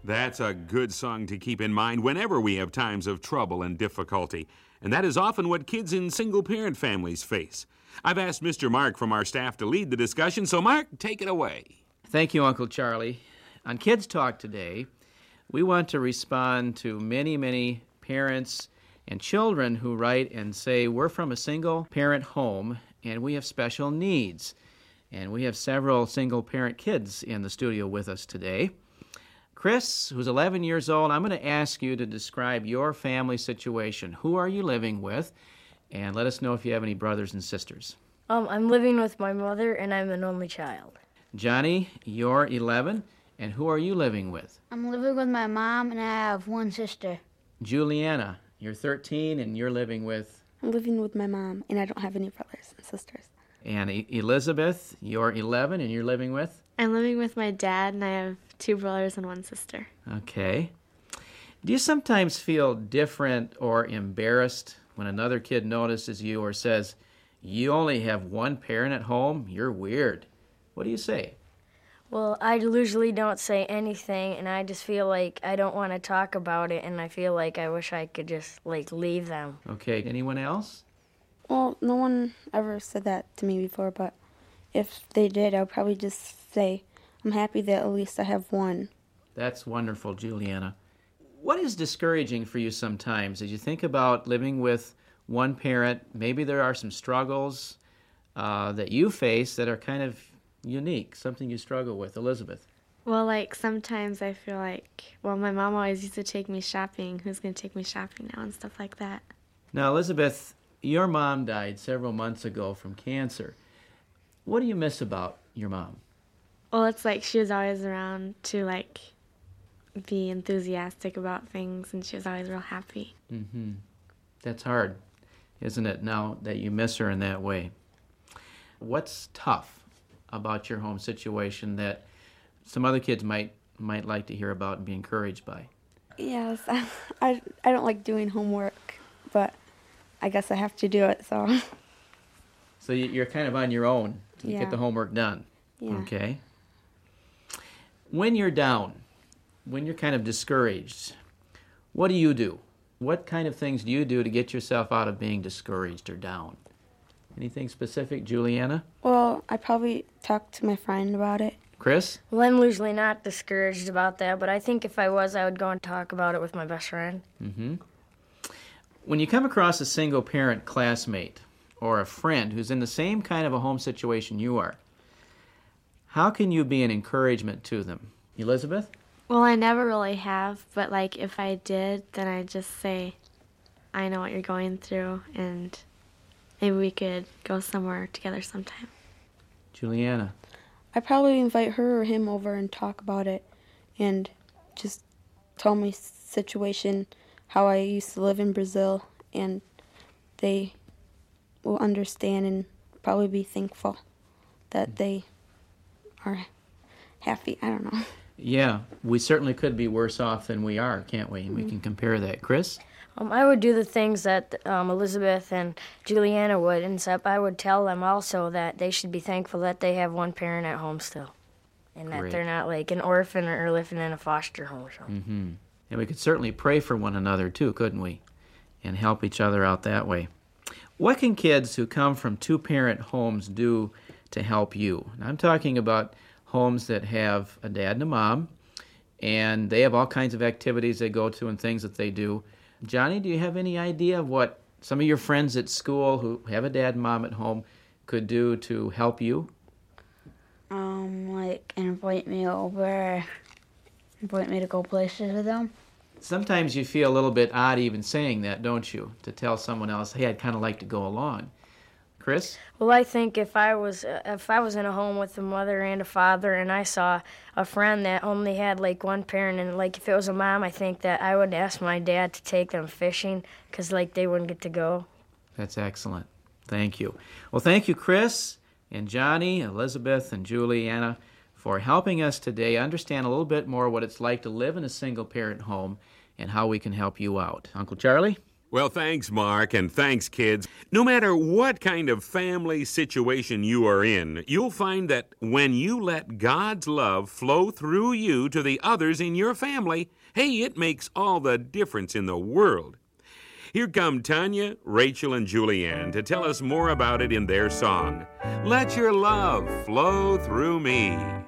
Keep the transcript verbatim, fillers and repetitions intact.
That's a good song to keep in mind whenever we have times of trouble and difficulty. And that is often what kids in single-parent families face. I've asked Mister Mark from our staff to lead the discussion, so Mark, take it away. Thank you, Uncle Charlie. On Kids Talk today, we want to respond to many, many parents and children who write and say, we're from a single-parent home and we have special needs. And we have several single-parent kids in the studio with us today. Chris, who's eleven years old, I'm going to ask you to describe your family situation. Who are you living with? And let us know if you have any brothers and sisters. Um, I'm living with my mother, and I'm an only child. Johnny, you're eleven, and who are you living with? I'm living with my mom, and I have one sister. Juliana, you're thirteen, and you're living with? I'm living with my mom, and I don't have any brothers and sisters. And e- Elizabeth, you're eleven, and you're living with? I'm living with my dad, and I have two brothers and one sister. Okay. Do you sometimes feel different or embarrassed when another kid notices you or says, you only have one parent at home? You're weird. What do you say? Well, I usually don't say anything, and I just feel like I don't want to talk about it, and I feel like I wish I could just, like, leave them. Okay. Anyone else? Well, no one ever said that to me before, but if they did, I would probably just say, I'm happy that at least I have one. That's wonderful, Juliana. What is discouraging for you sometimes as you think about living with one parent? Maybe there are some struggles uh, that you face that are kind of unique, something you struggle with. Elizabeth? Well, like, sometimes I feel like, well, my mom always used to take me shopping. Who's going to take me shopping now and stuff like that? Now, Elizabeth, your mom died several months ago from cancer. What do you miss about your mom? Well, it's like she was always around to, like, be enthusiastic about things, and she was always real happy. Mm-hmm. That's hard, isn't it, now that you miss her in that way? What's tough about your home situation that some other kids might might like to hear about and be encouraged by? Yes, I, I, I don't like doing homework, but I guess I have to do it, so. So you- you're kind of on your own to Yeah. get the homework done. Yeah. Okay. When you're down, when you're kind of discouraged, what do you do? What kind of things do you do to get yourself out of being discouraged or down? Anything specific, Juliana? Well, I probably talk to my friend about it. Chris? Well, I'm usually not discouraged about that, but I think if I was, I would go and talk about it with my best friend. Mm-hmm. When you come across a single-parent classmate or a friend who's in the same kind of a home situation you are, how can you be an encouragement to them? Elizabeth? Well, I never really have, but, like, if I did, then I'd just say, I know what you're going through, and maybe we could go somewhere together sometime. Juliana? I probably invite her or him over and talk about it and just tell my situation, how I used to live in Brazil, and they will understand and probably be thankful that they are happy. I don't know. Yeah, we certainly could be worse off than we are, can't we? And we can compare that. Chris? Um, I would do the things that um, Elizabeth and Juliana would, except I would tell them also that they should be thankful that they have one parent at home still, and that Great. they're not like an orphan or living in a foster home or something. Mm-hmm. And we could certainly pray for one another too, couldn't we? And help each other out that way. What can kids who come from two-parent homes do to help you? And I'm talking about homes that have a dad and a mom, and they have all kinds of activities they go to and things that they do. Johnny, do you have any idea of what some of your friends at school who have a dad and mom at home could do to help you? Um, like, invite me over, invite me to go places with them. Sometimes you feel a little bit odd even saying that, don't you? To tell someone else, hey, I'd kind of like to go along. Chris? Well, I think if I was uh, if I was in a home with a mother and a father, and I saw a friend that only had like one parent, and like if it was a mom, I think that I would ask my dad to take them fishing, because like they wouldn't get to go. That's excellent. Thank you. Well, thank you, Chris and Johnny, Elizabeth, and Juliana, for helping us today understand a little bit more what it's like to live in a single-parent home and how we can help you out. Uncle Charlie? Well, thanks, Mark, and thanks, kids. No matter what kind of family situation you are in, you'll find that when you let God's love flow through you to the others in your family, hey, it makes all the difference in the world. Here come Tanya, Rachel, and Julianne to tell us more about it in their song, Let Your Love Flow Through Me.